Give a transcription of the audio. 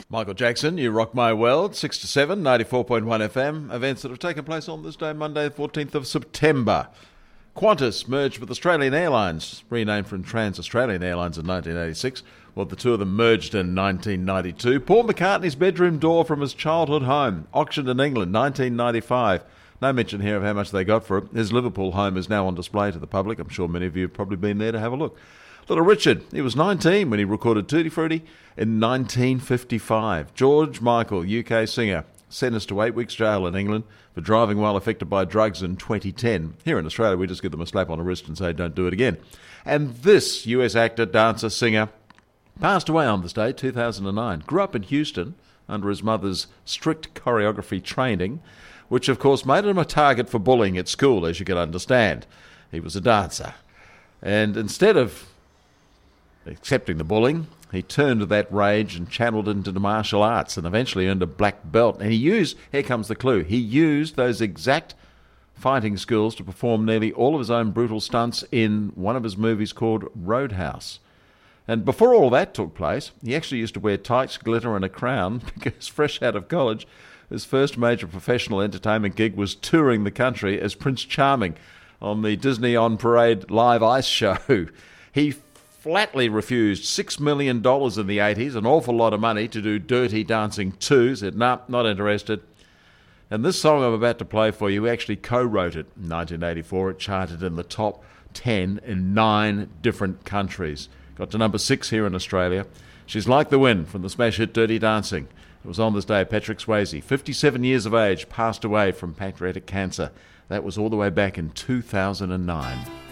Michael Jackson, You Rock My World, 6 to 7, 94.1 FM. Events that have taken place on this day, Monday, the 14th of September. Qantas merged with Australian Airlines, renamed from Trans-Australian Airlines in 1986. Well, the two of them merged in 1992. Paul McCartney's bedroom door from his childhood home, auctioned in England, 1995. No mention here of how much they got for it. His Liverpool home is now on display to the public. I'm sure many of you have probably been there to have a look. Little Richard, he was 19 when he recorded Tutti Frutti in 1955. George Michael, UK singer, sentenced to 8 weeks jail in England for driving while affected by drugs in 2010. Here in Australia, we just give them a slap on the wrist and say, don't do it again. And this US actor, dancer, singer, passed away on this day, 2009. Grew up in Houston under his mother's strict choreography training, which of course made him a target for bullying at school, as you can understand. He was a dancer. And instead of accepting the bullying, he turned that rage and channeled into the martial arts and eventually earned a black belt. And he used, here comes the clue, he used those exact fighting skills to perform nearly all of his own brutal stunts in one of his movies called Roadhouse. And before all that took place, he actually used to wear tights, glitter and a crown because fresh out of college, his first major professional entertainment gig was touring the country as Prince Charming on the Disney On Parade live ice show. He flatly refused $6 million in the 80s, an awful lot of money, to do Dirty Dancing 2. Said, nah, not interested. And this song I'm about to play for you, he actually co-wrote it in 1984. It charted in the top 10 in 9 different countries. Got to number 6 here in Australia. She's Like the Wind from the smash hit Dirty Dancing. It was on this day, Patrick Swayze, 57 years of age, passed away from pancreatic cancer. That was all the way back in 2009.